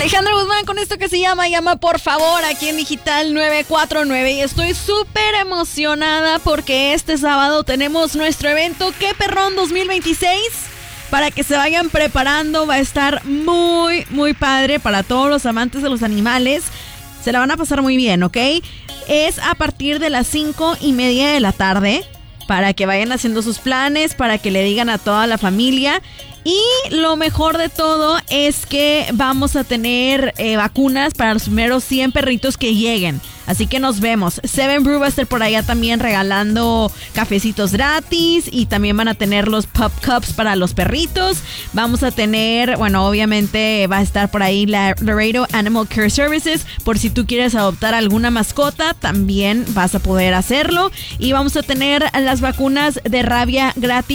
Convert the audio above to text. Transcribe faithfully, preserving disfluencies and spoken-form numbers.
Alejandra Guzmán con esto que se llama Llama por favor aquí en Digital nueve cuatro nueve y estoy súper emocionada porque este sábado tenemos nuestro evento Qué Perrón dos mil veintiséis. Para que se vayan preparando, va a estar muy, muy padre para todos los amantes de los animales. Se la van a pasar muy bien, ¿ok? Es a partir de las cinco y media de la tarde para que vayan haciendo sus planes, para que le digan a toda la familia. Y lo mejor de todo es que vamos a tener eh, vacunas para los primeros cien perritos que lleguen. Así que nos vemos. Seven Brew va a estar por allá también regalando cafecitos gratis y también van a tener los Pup Cups para los perritos. Vamos a tener, bueno, obviamente va a estar por ahí la Laredo Animal Care Services. Por si tú quieres adoptar alguna mascota, también vas a poder hacerlo. Y vamos a tener las vacunas de rabia gratis